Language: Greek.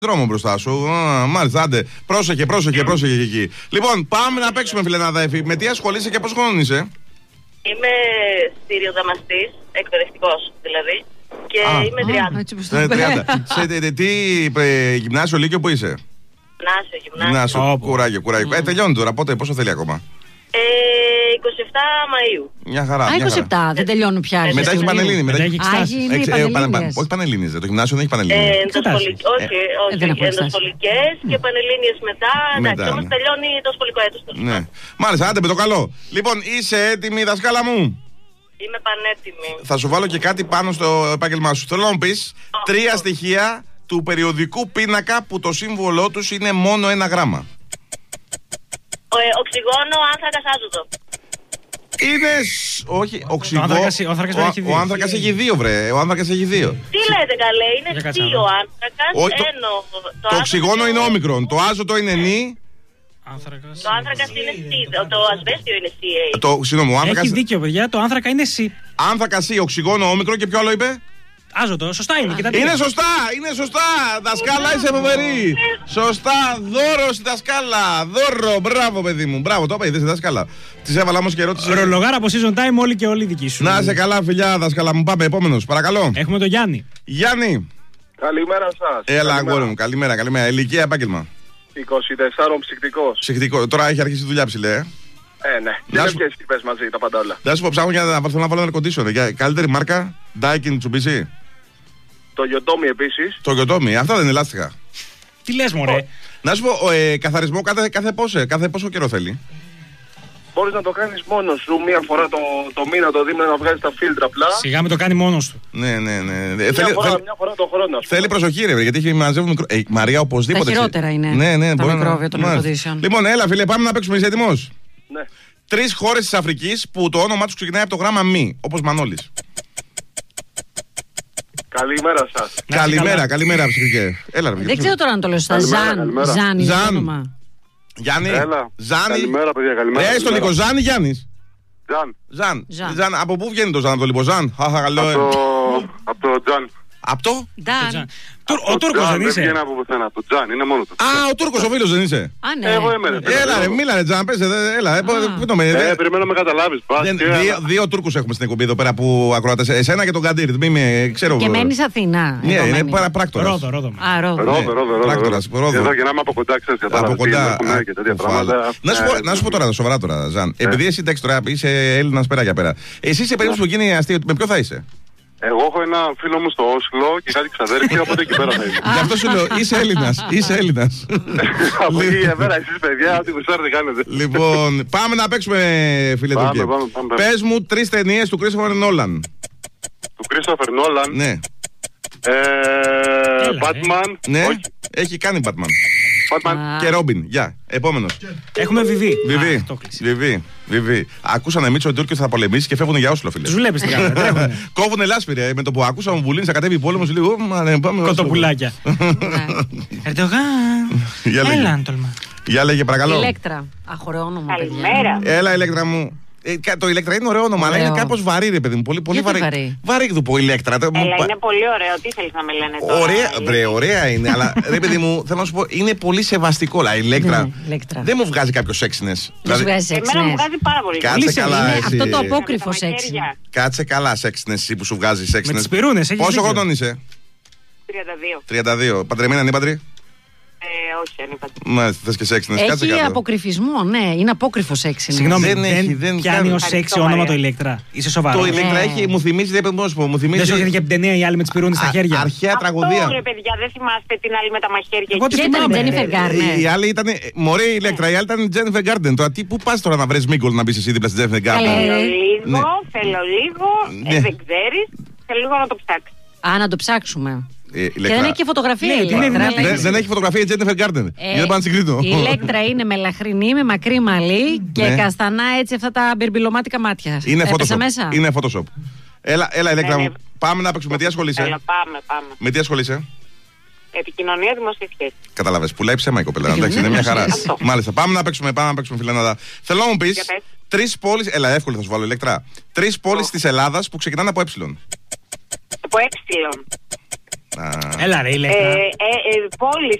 δρόμο μπροστά σου. Μάλιστα, άντε. Πρόσεχε εκεί. Λοιπόν, πάμε να παίξουμε, φιλενάδα Εφη. Με τι ασχολείσαι και πόσο χρόνο είσαι? Είμαι στηριοδαμαστής, εκπαιδευτικός δηλαδή. Και είμαι 30. Σε τι γυμνάσιο, λύκειο που είσαι? Γυμνάσιο. Κουράγιο. Τελειώνει τώρα, πόσο θέλει ακόμα? 27 Μαΐου. Μια χαρά. 27, δεν τελειώνουν πια. Μετά έχει Πανελλήνη. Όχι Πανελλήνιες. Το γυμνάσιο δεν έχει Πανελλήνιες. Όχι. Εντοσχολικές και Πανελλήνιες μετά. Εντάξει, όμως τελειώνει το σχολικό έτος. Ναι. Μάλιστα, άντε με το καλό. Λοιπόν, είσαι έτοιμη, δασκάλα μου? Είμαι πανέτοιμη. Θα σου βάλω και κάτι πάνω στο επάγγελμά σου. Θέλω να μου πεις 3 στοιχεία του περιοδικού πίνακα που το σύμβολό τους είναι μόνο 1 γράμμα. Οξυγόνο, άνθρακας, άζωτο. Είναι. Όχι, ο άνθρακας έχει 2, βρε. Ο άνθρακας έχει 2. Τι λέτε, καλέ, είναι 2 άνθρακας. Το οξυγόνο είναι όμικρον. Το άζωτο είναι νη. Το άνθρακας είναι C. Το ασβέστιο είναι CA. Συγγνώμη, ο άνθρακας. Έχει δίκιο, παιδιά. Το άνθρακα είναι C. Άνθρακα C, οξυγόνο, όμικρον και ποιο άλλο είπε? Άζωτο, σωστά είναι. Είναι σωστά! Δασκάλα, είσαι φοβερή! Σωστά, δώρο στη δασκάλα! Δώρο, μπράβο, παιδί μου! Μπράβο, το είπα, δασκάλα. Τη έβαλα όμως και ερώτηση. Ρολογάρα από season time, όλοι και όλοι δικοί σου. Να είσαι καλά, φιλιά, δασκάλα μου. Πάμε, επόμενος, παρακαλώ. Έχουμε τον Γιάννη. Γιάννη. Καλημέρα σας. Έλα, αγόρι μου, καλημέρα. Ηλικία, επάγγελμα? 24, ψυκτικός. Τώρα έχει αρχίσει δουλειά, ψηλέ. Ναι. Και ποιες τυπές μαζί, τα πάντα όλα. Να σου πω, ψάχνω για να βάλω ένα conditioner. Καλύτερη μάρκα, Daikin, Mitsubishi. Το Yotomi επίσης. Το Yotomi, αυτά δεν είναι λάστιχα. Τι λες, μωρέ? Να σου πω, καθαρισμό κάθε πόσο καιρό θέλει? Μπορείς να το κάνεις μόνος σου, μία φορά το μήνα, το δίμηνο, να βγάζεις τα φίλτρα απλά. Σιγά με το κάνει μόνος του. Ναι. Μια φορά το χρόνο. Θέλει προσοχή, ρε, γιατί έχει μαζεύει μικρό. Μαρία, οπωσδήποτε. Τα χειρότερα είναι. Ναι, τα μικρόβια των ερωτήσεων. Λοιπόν, έλα, φίλε, πάμε να παίξουμε. Είσαι έτοιμος? Ναι. 3 χώρες της Αφρικής που το όνομά τους ξεκινάει από το γράμμα μη, όπως Μανώλης. Καλημέρα σας. Καλημέρα, ψυχικέ. Έλα, δεν ξέρω τώρα αν το λέω στα Ζαν είναι το όνομα. Γιάννη. Ζάνη. Καλημέρα, παιδιά, καλημέρα. Έστω λίγο, Ζάνη, Γιάννης. Ζαν. Από πού βγαίνει το Ζαν, από το Λιποζάν? Από το Τζαν. Από το? Ο Τούρκος δεν είσαι? Δεν βγαίνει από πουθενά, το Τζαν είναι μόνο του. Ο Τούρκος ο φίλος δεν είσαι? Ναι. Εγώ είμαι. Έλα ρε, μίλα ρε Τζαν, πες, έλα. Περιμένω να με καταλάβεις. 2 Τούρκους έχουμε στην εκπομπή εδώ πέρα που ακροατές. Εσένα και τον Καντήρ, ξέρω. Και μένεις Αθήνα? Ναι, είναι πράκτορας. Ρόδο. Πράκτορας. Εδώ και να είμαι από κοντά, ξέρεις, από κοντά. Να σου πω τώρα, σοβαρά τώρα, Ζαν. Επειδή εσύ τώρα είσαι Έλληνας πέρα για πέρα. Εσύ σε περίπτωση που γίνει αστείο, με ποιο θα είσαι? Εγώ έχω ένα φίλο μου στο Όσλο και κάτι ξαδέρφια, οπότε εκεί πέρα θα είμαι. Γι' αυτό σου λέω, είσαι Έλληνας. Από εκεί και πέρα, εσείς παιδιά, ό,τι γουστάρετε κάνετε. Λοιπόν, πάμε να παίξουμε, φίλε Τουρκέ. Πες μου 3 ταινίες του Christopher Nolan. Του Christopher Nolan? Ναι. Batman? Ναι, έχει κάνει Batman. Και Ρόμπιν, γεια. Επόμενος. Έχουμε Βιβί. Ακούσανε Μίτσο ότι Τούρκοι θα πολεμήσει και φεύγουν για Όσλο, φίλε. Τους βλέπεις τι κάνουν. Κόβουνε λάσπη, ρε. Με το που ακούσαμε Βουλίνη θα κατέβει πόλεμος, λίγο. Κοτοπουλάκια. Ερντογάν. Έλα, Αντόλμα. Για λέγε, παρακαλώ. Ηλέκτρα. Αχωρεό όνομα. Καλημέρα. Έλα, Ηλέκτρα μου. Το Ηλέκτρα είναι ωραίο όνομα, αλλά είναι κάπως βαρύ, ρε παιδί μου. Πολύ βαρύ. Βαρύ του πω Ηλέκτρα. Είναι πολύ ωραίο. Τι θέλεις να με λένε τώρα? Ωραία είναι, αλλά ρε παιδί μου, θέλω να σου πω, είναι πολύ σεβαστικό. Ηλέκτρα δεν μου βγάζει κάποιο σεξινες. Δεν σου βγάζει σεξινες? Εμένα μου βγάζει πάρα πολύ. Κάτσε καλά, εσύ. Αυτό το απόκριφο σεξινες. Κάτσε καλά, σεξινες εσύ που σου βγάζει σεξινες. Με τις πυρούνες, πόσο χρονών είσαι? 32. Παντρεμένη, ανήπαντρη? Όχι, ανήπαντρη. Μάλιστα, θες και σεξινες. Έχει αποκρυφισμό, ναι, είναι απόκριφο σεξινες. Συγγνώμη, δεν πιάνει ως σεξι όνομα το Ηλέκτρα. Είσαι σοβαρός? Το Ηλέκτρα έχει, μου θυμίζει, δεν μπορώ να σου πω, μου θυμίζει. Δεν σου έρχεται και από την ταινία οι άλλοι με τις πυρούνες στα χέρια? Αρχαία τραγωδία. Αυτό ρε παιδιά, δεν θυμάστε την άλλη με τα μαχαίρια? Εγώ και ήταν η Τζένιφερ Γκάρντερ. Η άλλη ήταν, μωρέ Ηλέκτρα, η άλλη ήταν η Τζένιφερ Γκάρντερ. Τώρα πού πας τώρα να βρεις Μίγκολ να μπεις εσύ δίπλα στη Τζένιφερ Γκάρντερ? Θέλω λίγο, δεν ξέρεις, θέλω λίγο να το ψάξεις. Να το ψάξουμε. Και Ηλέκτρα. δεν έχει και φωτογραφία η Ηλέκτρα. Δεν έχει φωτογραφία η Τζένιφερ Γκάρντερ. Γιατί πάνε να συγκρίνω. Η Ηλέκτρα είναι μελαχρινή, με μακρύ μαλλί και καστανά έτσι αυτά τα μπιρμπιλωμάτικα μάτια. Είναι Photoshop. Είναι Photoshop. Έλα, Ηλέκτρα μου. Πάμε να παίξουμε. Με τι ασχολείσαι? Πάμε. Με τι ασχολείσαι? Επικοινωνία, δημόσια σχέση. Καταλαβες. Πουλάει ψέμα η κοπέλα. Εντάξει, είναι μια χαρά. Μάλιστα. Πάμε να παίξουμε, φιλενάδα. Θέλω να μου πεις 3 πόλεις. Έλα, εύκολο θα σου βάλω, Ηλέκτρα. 3 πόλεις της Ελλάδας που ξεκινάνε από ε. Από ε. Έλα ρε, Ηλέκτρα. Πόλη